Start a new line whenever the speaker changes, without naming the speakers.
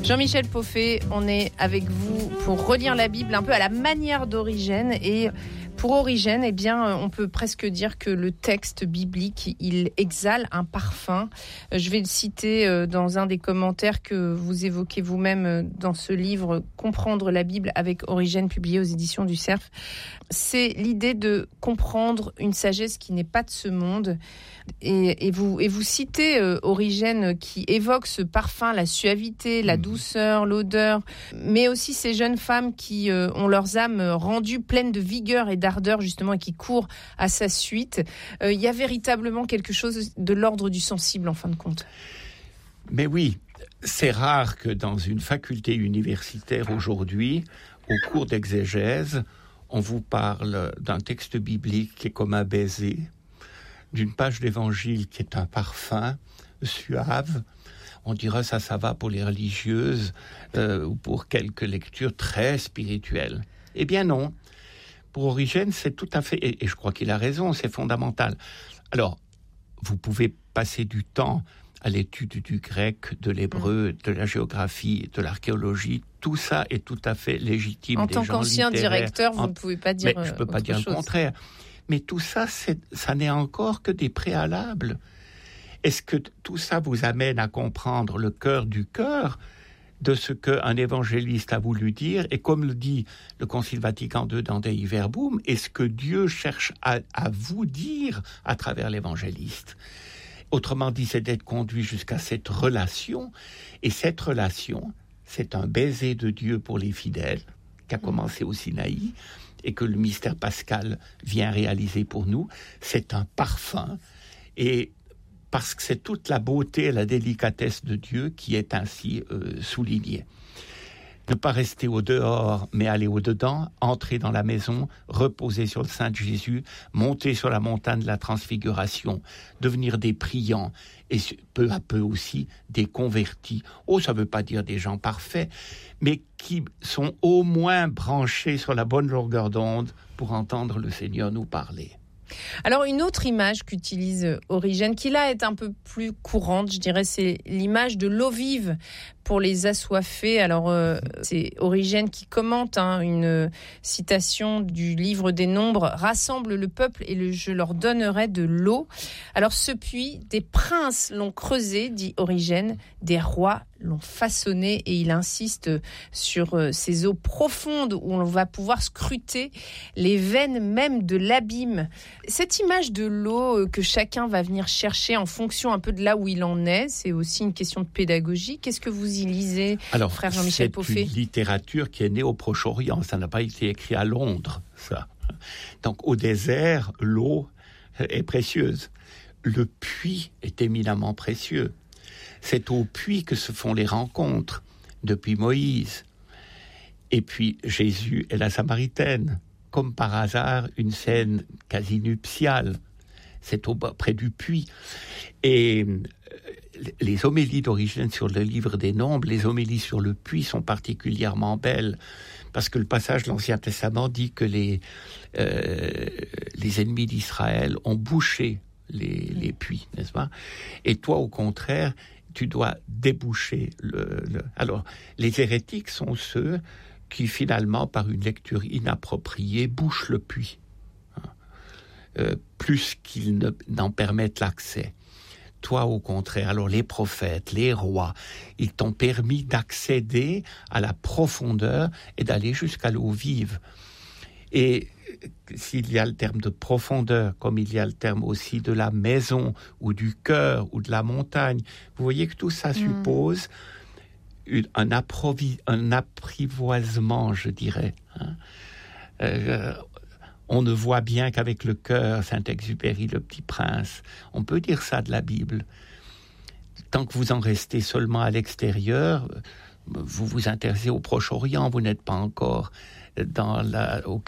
Jean-Michel Pauffet, on est avec vous pour relire la Bible un peu à la manière d'Origène. Et pour Origène, eh bien, on peut presque dire que le texte biblique, il exhale un parfum. Je vais le citer dans un des commentaires que vous évoquez vous-même dans ce livre « Comprendre la Bible avec Origène » publié aux éditions du Cerf. C'est l'idée de comprendre une sagesse qui n'est pas de ce monde. Et vous citez Origène qui évoque ce parfum, la suavité, la douceur, l'odeur, mais aussi ces jeunes femmes qui ont leurs âmes rendues pleines de vigueur et d'ardeur justement et qui courent à sa suite. Il y a véritablement quelque chose de l'ordre du sensible en fin de compte.
Mais oui, c'est rare que dans une faculté universitaire aujourd'hui, au cours d'exégèse, on vous parle d'un texte biblique qui est comme un baiser, d'une page d'évangile qui est un parfum suave. On dira ça va pour les religieuses ou pour quelques lectures très spirituelles. Eh bien non. Pour Origène, c'est tout à fait, et je crois qu'il a raison, c'est fondamental. Alors, vous pouvez passer du temps à l'étude du grec, de l'hébreu, de la géographie, de l'archéologie. Tout ça est tout à fait légitime.
En tant qu'ancien directeur, vous ne pouvez pas dire
je ne peux pas dire le contraire. Mais tout ça, ça n'est encore que des préalables. Est-ce que tout ça vous amène à comprendre le cœur du cœur de ce qu'un évangéliste a voulu dire? Et comme le dit le Concile Vatican II dans Dei Verbum, est-ce que Dieu cherche à vous dire à travers l'évangéliste? Autrement dit, c'est d'être conduit jusqu'à cette relation. Et cette relation, c'est un baiser de Dieu pour les fidèles, qui a commencé au Sinaï, et que le mystère pascal vient réaliser pour nous. C'est un parfum. Et parce que c'est toute la beauté et la délicatesse de Dieu qui est ainsi soulignée. Ne pas rester au dehors, mais aller au dedans, entrer dans la maison, reposer sur le sein de Jésus, monter sur la montagne de la transfiguration, devenir des priants et peu à peu aussi des convertis. Ça ne veut pas dire des gens parfaits, mais qui sont au moins branchés sur la bonne longueur d'onde pour entendre le Seigneur nous parler.
Alors, une autre image qu'utilise Origène, qui là est un peu plus courante, je dirais, c'est l'image de l'eau vive pour les assoiffés. Alors, c'est Origène qui commente une citation du livre des Nombres. « Rassemble le peuple et je leur donnerai de l'eau. » Alors, ce puits, des princes l'ont creusé, dit Origène, des rois l'ont façonné, et il insiste sur ces eaux profondes où on va pouvoir scruter les veines même de l'abîme. Cette image de l'eau que chacun va venir chercher en fonction un peu de là où il en est, c'est aussi une question de pédagogie. Qu'est-ce que vous y lisez, frère Jean-Michel Pauffet?
C'est une littérature qui est née au Proche-Orient, ça n'a pas été écrit à Londres, ça. Donc au désert, l'eau est précieuse. Le puits est éminemment précieux. C'est au puits que se font les rencontres, depuis Moïse. Et puis Jésus et la Samaritaine, comme par hasard, une scène quasi nuptiale. C'est près du puits. Et les homélies d'Origène sur le livre des Nombres, les homélies sur le puits sont particulièrement belles, parce que le passage de l'Ancien Testament dit que les ennemis d'Israël ont bouché les puits, n'est-ce pas? Et toi, au contraire, tu dois déboucher Alors, les hérétiques sont ceux qui, finalement, par une lecture inappropriée, bouchent le puits, plus qu'ils n'en permettent l'accès. Toi, au contraire, alors les prophètes, les rois, ils t'ont permis d'accéder à la profondeur et d'aller jusqu'à l'eau vive. Et s'il y a le terme de profondeur, comme il y a le terme aussi de la maison, ou du cœur, ou de la montagne, vous voyez que tout ça suppose un apprivoisement, je dirais. On ne voit bien qu'avec le cœur, Saint-Exupéry, le Petit Prince. On peut dire ça de la Bible. Tant que vous en restez seulement à l'extérieur, vous vous intéressez au Proche-Orient, vous n'êtes pas encore au